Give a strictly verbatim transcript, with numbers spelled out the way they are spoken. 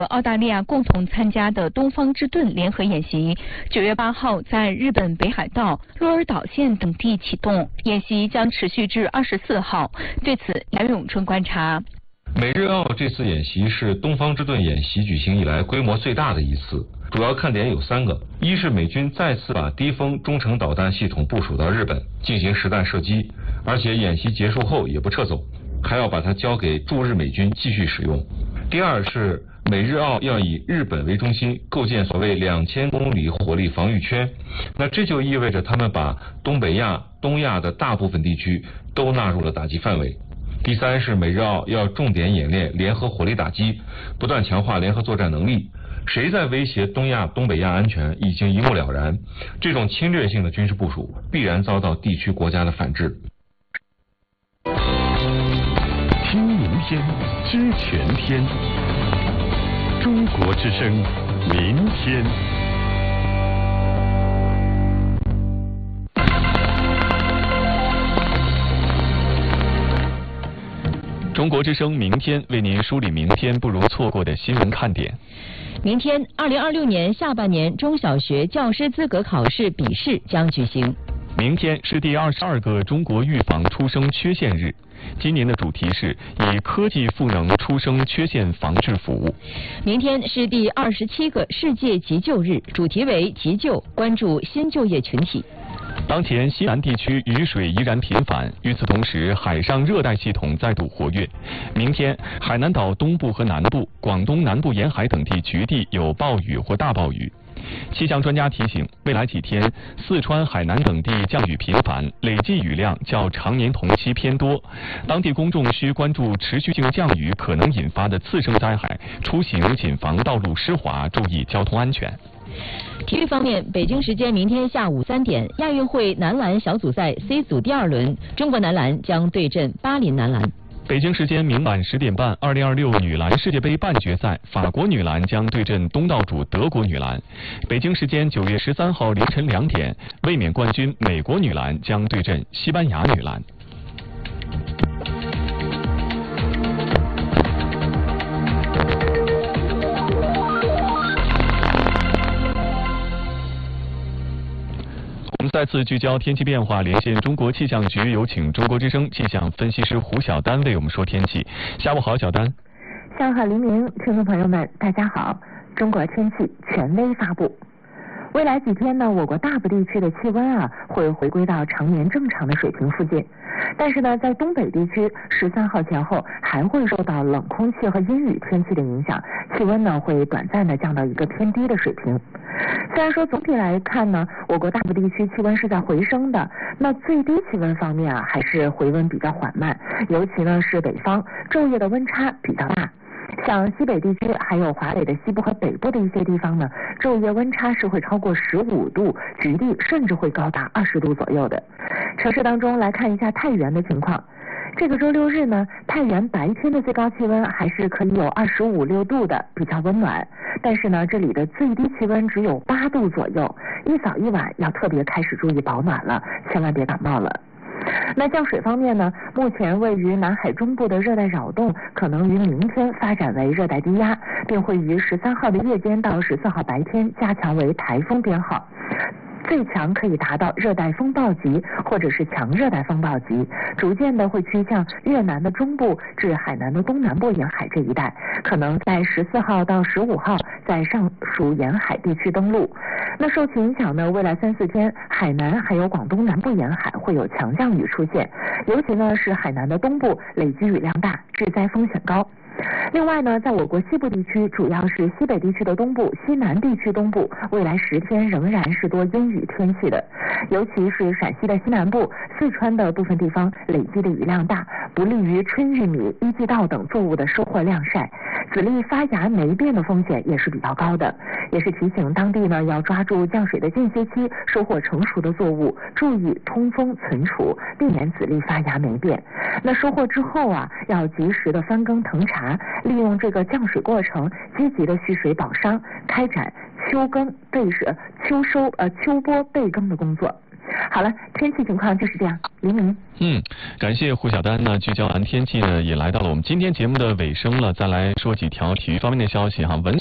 和澳大利亚共同参加的东方之盾联合演习，九月八号在日本北海道、鹿儿岛县等地启动，演习将持续至二十四号。对此，梁永春观察。 美日澳这次演习是东方之盾演习举行以来规模最大的一次，主要看点有三个：一是美军再次把低风中程导弹系统部署到日本进行实弹射击，而且演习结束后也不撤走，还要把它交给驻日美军继续使用。第二是美日澳要以日本为中心构建所谓两千公里火力防御圈，那这就意味着他们把东北亚、东亚的大部分地区都纳入了打击范围。第三是美日澳要重点演练联合火力打击，不断强化联合作战能力。谁在威胁东亚、东北亚安全已经一目了然，这种侵略性的军事部署必然遭到地区国家的反制。 听明天，知全天。中国之声，明天。中国之声明天为您梳理明天不容错过的新闻看点。 明天，二零二六年下半年中小学教师资格考试笔试将举行。 明天是第二十二个中国预防出生缺陷日，今年的主题是以科技赋能出生缺陷防治服务。 明天是第二十七个世界急救日，主题为急救，关注新就业群体。 当前西南地区雨水依然频繁，与此同时，海上热带系统再度活跃。明天，海南岛东部和南部、广东南部沿海等地局地有暴雨或大暴雨。气象专家提醒，未来几天，四川、海南等地降雨频繁，累计雨量较常年同期偏多。当地公众需关注持续性降雨可能引发的次生灾害，出行谨防道路湿滑，注意交通安全。 体育方面，北京时间明天下午三点，亚运会男篮小组赛 C 组第二轮，中国男篮将对阵巴林男篮。 北京时间明晚十点半，二零二六女篮世界杯半决赛，法国女篮将对阵东道主德国女篮。北京时间九月十三号凌晨两点，卫冕冠军美国女篮将对阵西班牙女篮。我们再次聚焦天气变化，连线中国气象局，有请中国之声气象分析师胡晓丹为我们说天气。下午好，晓丹。 下午好，黎明，听众朋友们，大家好。中国天气权威发布。未来几天呢，我国大部地区的气温啊会回归到常年正常的水平附近，但是呢，在东北地区十三号前后还会受到冷空气和阴雨天气的影响，气温呢会短暂的降到一个偏低的水平。虽然说总体来看呢，我国大部地区气温是在回升的，那最低气温方面啊还是回温比较缓慢，尤其呢是北方昼夜的温差比较大。像西北地区还有华北的西部和北部的一些地方呢，昼夜温差是会超过十五度，局地甚至会高达二十度左右的。城市当中来看一下太原的情况，这个周六日呢，太原白天的最高气温还是可以有二十五六度的，比较温暖。但是呢，这里的最低气温只有八度左右，一早一晚要特别开始注意保暖了，千万别感冒了。那降水方面呢，目前位于南海中部的热带扰动可能于明天发展为热带低压，并会于十三号的夜间到十四号白天加强为台风编号。最强可以达到热带风暴级或者是强热带风暴级，逐渐的会趋向越南的中部至海南的东南部沿海这一带，可能在十四号到十五号在上述沿海地区登陆。那受其影响呢，未来三四天，海南还有广东南部沿海会有强降雨出现，尤其呢是海南的东部累积雨量大，致灾风险高。另外呢，在我国西部地区，主要是西北地区的东部、西南地区东部，未来十天仍然是多阴雨天气的，尤其是陕西的西南部、四川的部分地方累积的雨量大，不利于春玉米、一季稻等作物的收获晾晒，籽粒发芽霉变的风险也是比较高的，也是提醒当地呢要抓住降水的间歇期，收获成熟的作物，注意通风存储，避免籽粒发芽霉变。那收获之后啊，要及时的翻耕腾查，利用这个降水过程，积极的蓄水保墒，开展秋耕备是秋收呃秋播备耕的工作。 好了，天气情况就是这样。黎明。 嗯，感谢胡晓丹呢。聚焦完天气呢，也来到了我们今天节目的尾声了。再来说几条体育方面的消息哈。文